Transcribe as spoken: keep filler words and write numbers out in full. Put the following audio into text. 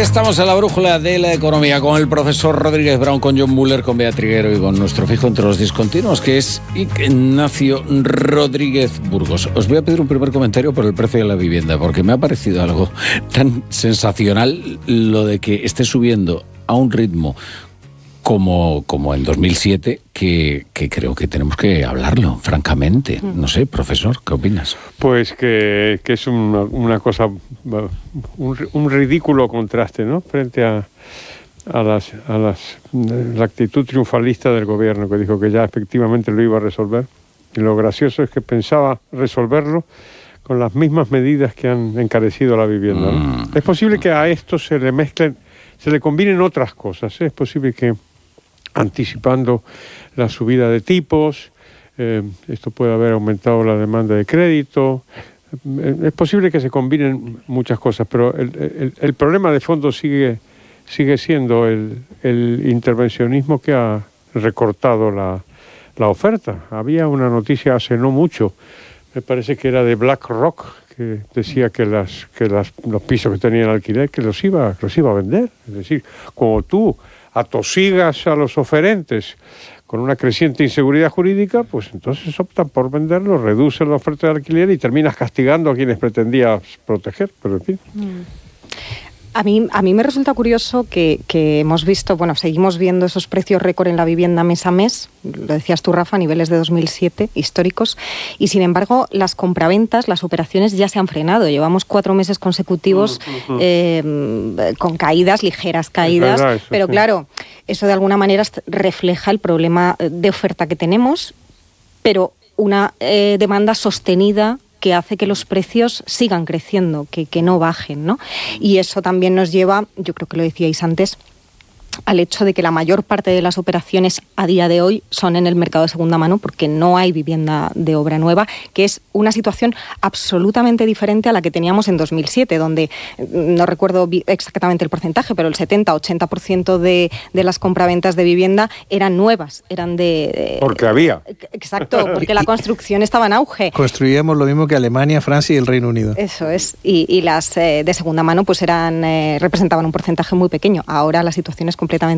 estamos en la brújula de la economía con el profesor Rodríguez Brown, con John Muller, con Bea Triguero y con nuestro fijo entre los discontinuos, que es Ignacio Rodríguez Burgos. Os voy a pedir un primer comentario por el precio de la vivienda, porque me ha parecido algo tan sensacional lo de que esté subiendo a un ritmo como, como en dos mil siete, que, que creo que tenemos que hablarlo, francamente. No sé, profesor, ¿qué opinas? Pues que, que es una, una cosa, un, un ridículo contraste, ¿no? Frente a, a, las, a las, la actitud triunfalista del gobierno, que dijo que ya efectivamente lo iba a resolver. Y lo gracioso es que pensaba resolverlo con las mismas medidas que han encarecido la vivienda, ¿no? Mm. Es posible que a esto se le mezclen, se le combinen otras cosas, ¿eh? Es posible que anticipando la subida de tipos, eh, esto puede haber aumentado la demanda de crédito, eh, es posible que se combinen muchas cosas, pero el, el, el problema de fondo sigue, sigue siendo el, el intervencionismo que ha recortado la, la oferta. Había una noticia hace no mucho, me parece que era de BlackRock, que decía que, las, que las, los pisos que tenían alquiler, que los iba, los iba a vender. Es decir, como tú atosigas a los oferentes con una creciente inseguridad jurídica, pues entonces optan por venderlos, reducen la oferta de alquiler y terminas castigando a quienes pretendías proteger, pero en fin. Mm. A mí, a mí me resulta curioso que, que hemos visto, bueno, seguimos viendo esos precios récord en la vivienda mes a mes, lo decías tú, Rafa, a niveles de dos mil siete, históricos, y sin embargo las compraventas, las operaciones ya se han frenado. Llevamos cuatro meses consecutivos uh-huh. eh, con caídas, ligeras caídas, verdad, eso, pero sí. Claro, eso de alguna manera refleja el problema de oferta que tenemos, pero una eh, demanda sostenida que hace que los precios sigan creciendo, que, que no bajen, ¿no? Y eso también nos lleva, yo creo que lo decíais antes, al hecho de que la mayor parte de las operaciones a día de hoy son en el mercado de segunda mano, porque no hay vivienda de obra nueva, que es una situación absolutamente diferente a la que teníamos en dos mil siete, donde no recuerdo exactamente el porcentaje, pero el setenta a ochenta por ciento de, de las compraventas de vivienda eran nuevas, eran de... de porque había. Exacto, porque la construcción estaba en auge. Construíamos lo mismo que Alemania, Francia y el Reino Unido. Eso es, y, y las eh, de segunda mano pues eran eh, representaban un porcentaje muy pequeño. Ahora la situación es completamente